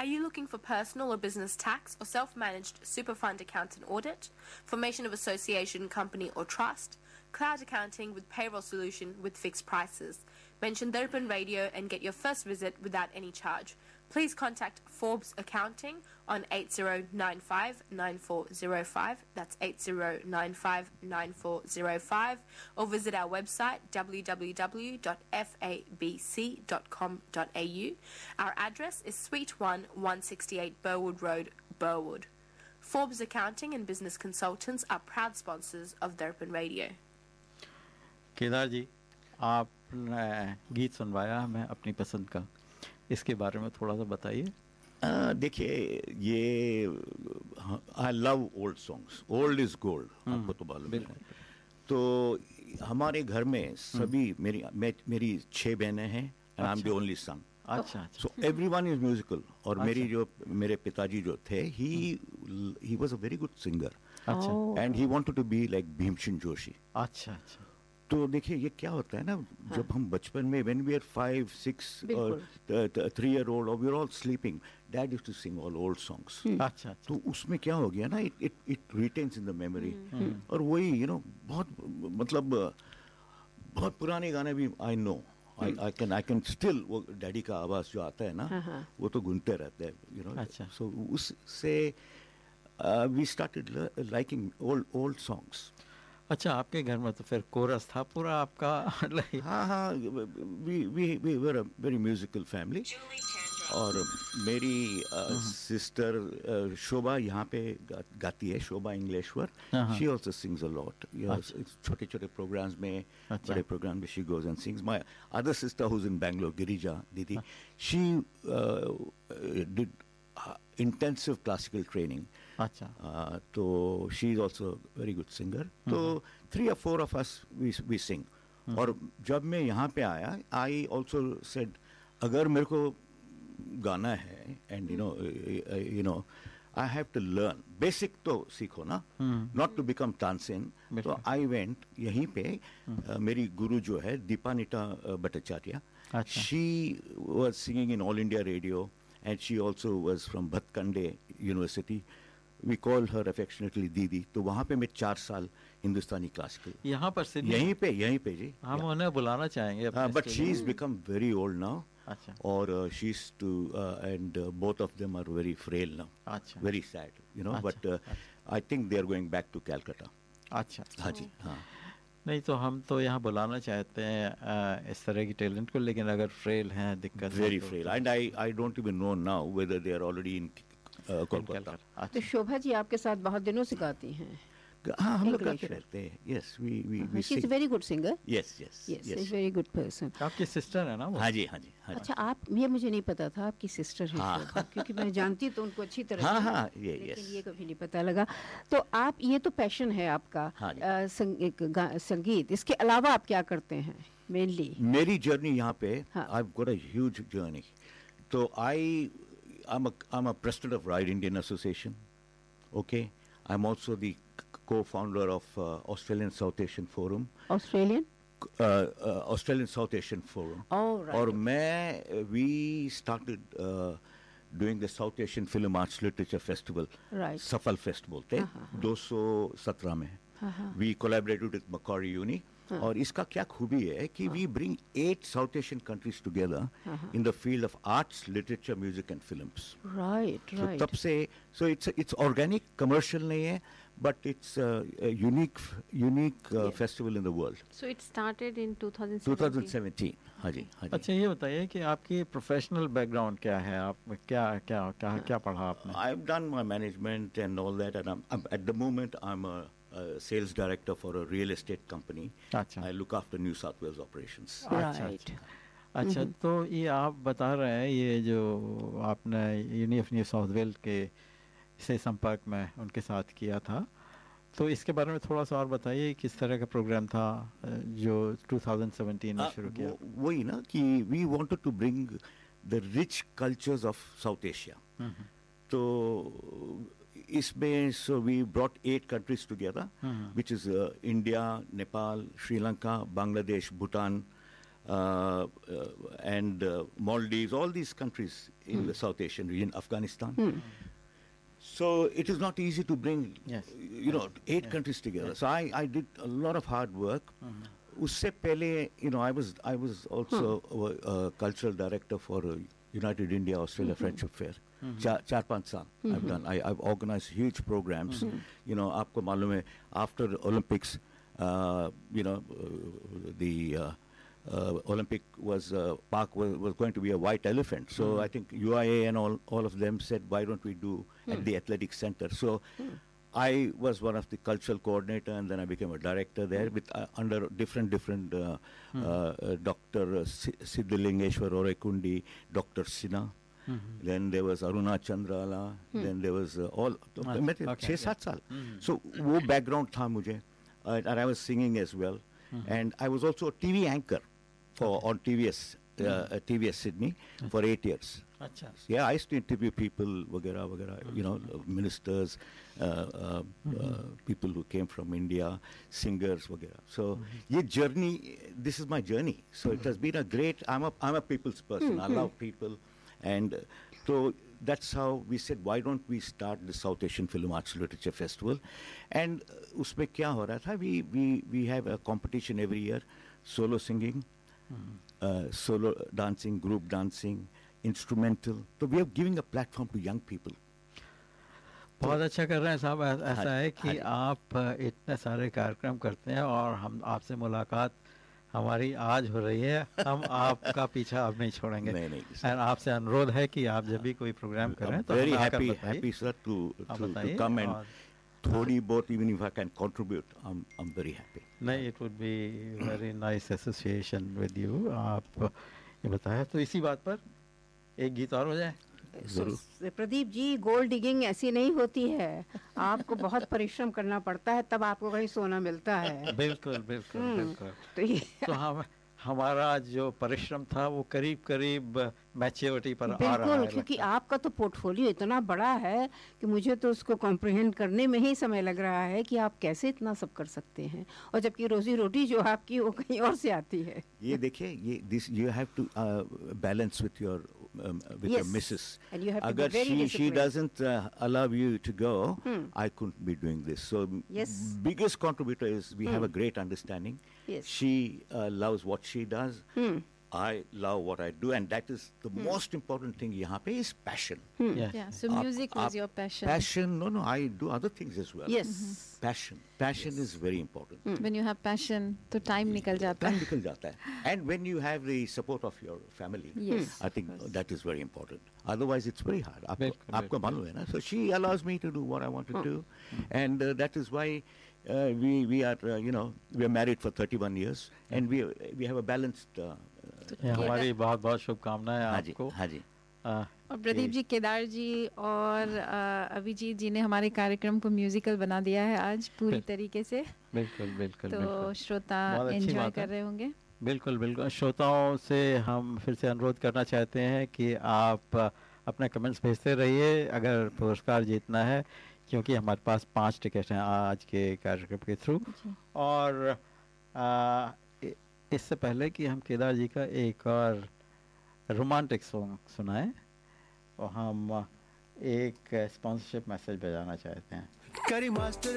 Are you looking for personal or business tax or self-managed super fund account and audit? Formation of association, company or trust? Cloud accounting with payroll solution with fixed prices. Mention Darpan Radio and get your first visit without any charge. Please contact Forbes Accounting on 8095-9405, that's 8095-9405, or visit our website www.fabc.com.au. Our address is Suite 1, 168 Burwood Road, Burwood. Forbes Accounting and Business Consultants are proud sponsors of Darpan Radio. Kedar जी, आपने गीत सुनवाया हमें अपनी पसंद का, इसके बारे में थोड़ा सा बताइए। देखिए, ये I love old songs, old is gold, आपको तो मालूम है। तो हमारे घर में सभी मेरी 6 बहनें हैं and I am the only son. अच्छा, सो एवरीवन इज म्यूजिकल। और मेरे पिताजी जो थे, he was a very good singer and he wanted to be like Bhimsen Joshi. अच्छा। तो देखिए, ये क्या होता है ना, जब हम बचपन में when we are 5, 6 और 3-year-old और we are all sleeping, Dad used to sing all old songs. अच्छा। तो उसमें क्या हो गया ना, it retains in the memory. और वही बहुत मतलब बहुत पुराने गाने भी I know. I can still, वो डैडी का आवाज जो आता है ना, वो तो गुनते रहते हैं, अच्छा। So उससे we started liking old songs. अच्छा, आपके घर में तो फिर कोरस था पूरा आपका? हाँ, we were a very musical family. और मेरी सिस्टर शोभा यहाँ पे गाती है, शोभा इंग्लेश्वर. She also sings a lot. छोटे छोटे प्रोग्राम्स में, बड़े प्रोग्राम में she goes and sings. My other sister who's in Bangalore, Girija Didi, she did intensive classical training. अच्छा। तो she is also a very good singer. तो 3 or 4 of us we sing. और जब मैं यहाँ पे आया, I also said, अगर मेरे को गाना है and you know I have to learn basic तो सीखो ना, not to become Tansen. तो I went यहीं पे मेरी गुरु जो है Dipanita Bhattacharya, she was singing in All India Radio and she also was from Bhatkande University. We call her affectionately Didi. तो वहाँ पे मैं 4 साल हिंदुस्तानी क्लासिकल, यहाँ पर से यहीं पे जी हम उन्हें बुलाना चाहेंगे। But she's become very old now. अच्छा। और she's to and both of them are very frail now. अच्छा। Very sad, but I think they are going back to Calcutta. अच्छा। हाँ जी, हाँ। नहीं तो हम तो यहाँ बुलाना चाहते हैं इस तरह की टैलेंट को, लेकिन अगर फ्रेल हैं, दिक्कत very frail, and I don't even know now whether they are already in Kolkata. तो शोभा जी आपके साथ बहुत दिनों से गाती हैं? हाँ, हम लोग गाते रहते हैं. Yes, we She is a very good singer. Yes. She's a very good person. आपकी सिस्टर है ना वो? हाँ जी. अच्छा, आप, ये मुझे नहीं पता था आपकी सिस्टर है शोभा, क्योंकि मैं जानती तो उनको अच्छी तरह। हाँ, लेकिन ये कभी नहीं पता लगा। तो आप, ये तो पैशन है आपका, संगीत, इसके अलावा आप क्या करते हैं मेनली? मेरी जर्नी यहाँ पे, I've got a huge journey. तो I'm a president of Ride Indian Association. Okay, I'm also the co-founder of Australian South Asian Forum. Australian South Asian Forum. Oh, right. और we started doing the South Asian Film Arts Literature Festival. Right. Safal Festival बोलते, 217 में. We collaborated with Macquarie Uni. और इसका क्या खूबी है कि we bring 8 South Asian countries together in the field of arts, literature, music and films. Right. So तब से, so it's organic, commercial नहीं है, but it's a unique festival in the world. So it started in 2017. हाँ जी. अच्छा, ये बताइए कि आपकी प्रोफेशनल बैकग्राउंड क्या है, आप क्या पढ़ा आपने? I've done my management and all that, and I'm at the moment I'm a sales director for a real estate company. अच्छा. I look after New South Wales operations. अच्छा, तो ये आप बता रहे हैं, ये जो आपने uni of new south Wales के से संपर्क में उनके साथ किया था, तो इसके बारे में थोड़ा सा और बताइए, किस तरह का प्रोग्राम था जो 2017 में शुरू किया? वही ना कि we wanted to bring the rich cultures of South Asia. तो इसमें so we brought 8 countries together, which is India, Nepal, Sri Lanka, Bangladesh, Bhutan, and Maldives, all these countries in the South Asian region, Afghanistan. So it is not easy to bring, you know, 8 countries together. So I did a lot of hard work. Usse pehle, you know, I was also a cultural director for United India Australia Friendship Fair. 4-5 saal I've done. I've organized huge programs. You know, aapko malum hai, after Olympics, you know, the Olympic park was going to be a white elephant. So I think UIA and all of them said, why don't we do at the athletic center? So I was one of the cultural coordinator, and then I became a director there with under different Dr. Siddhalingeshwar Orekundi, Dr. Sinha. Then there was Aruna Chandrala. Then there was all 6-7 saal. So wo background tha mujhe, and I was singing as well. And I was also a TV anchor on TVS Sydney for 8 years. अच्छा. Yeah, I used to interview people, वगैरह वगैरह, you know, ministers, people who came from India, singers, वगैरह. So, ये journey, this is my journey. So it has been a great. I'm a people's person. I love people, and so that's how we said, why don't we start the South Asian Film Arts Literature Festival? And उसमें क्या हो रहा था? We have a competition every year, solo singing, solo dancing, group dancing, instrumental. So we are giving a platform to young people. बहुत अच्छा कर रहे हैं साहब. ऐसा है कि आप इतने सारे कार्यक्रम करते हैं और हम आपसे मुलाकात हमारी आज हो रही है. हम आपका पीछा अब नहीं छोड़ेंगे. और आपसे अनुरोध है कि आप जब भी कोई प्रोग्राम करें तो very happy sir to come and थोड़ी बहुत, even if I can contribute, I'm very happy. नहीं, it would be very nice association with you. आप ये बताया तो इसी बात पर एक गीत और हो जाए. प्रदीप जी, गोल्ड डिगिंग ऐसी नहीं होती है. आपको बहुत परिश्रम करना पड़ता है, तब आपको कहीं सोना मिलता है. बिल्कुल बिल्कुल बिल्कुल. तो हमारा जो परिश्रम था वो करीब करीब मैच्योरिटी पर आ रहा है. बिल्कुल, क्योंकि आपका तो पोर्टफोलियो इतना बड़ा है कि मुझे तो उसको कॉम्प्रिहेंड करने में ही समय लग रहा है कि आप कैसे इतना सब कर सकते हैं, और जबकि रोजी रोटी जो आपकी वो कहीं और से आती है. ये देखिए, ये this you have to balance with your missus. And you have to अगर be very she doesn't allow you to go, I couldn't be doing this. So biggest contributor is we have a great understanding. Yes. She loves what she does. I love what I do, and that is the most important thing यहाँ पे is passion. Yeah, so music was your passion. Passion, no, I do other things as well. Yes. Passion is very important. When you have passion, तो time निकल जाता है. Time निकल जाता है. And when you have the support of your family, I think that is very important. Otherwise, it's very hard. आपको मालूम है ना? So she allows me to do what I want to do, and that is why we are, you know, we are married for 31 years, and we have a balanced. हमारी बहुत बहुत शुभकामनाएं आपको. हाँ जी. और प्रदीप जी, केदार जी और अभिजीत जी ने हमारे कार्यक्रम को म्यूजिकल बना दिया है आज पूरी तरीके से. बिल्कुल बिल्कुल. तो श्रोता एंजॉय कर रहे होंगे. बिल्कुल बिल्कुल. श्रोताओं से हम फिर से अनुरोध करना चाहते हैं कि आप अपने कमेंट्स भेजते रहिए अगर पुरस्कार जीतना है, क्योंकि हमारे पास 5 टिकट हैं आज के कार्यक्रम के थ्रू. और इससे पहले कि हम केदार जी का एक और रोमांटिक सॉन्ग सुनाएं, और हम एक स्पॉन्सरशिप मैसेज भेजना चाहते हैं.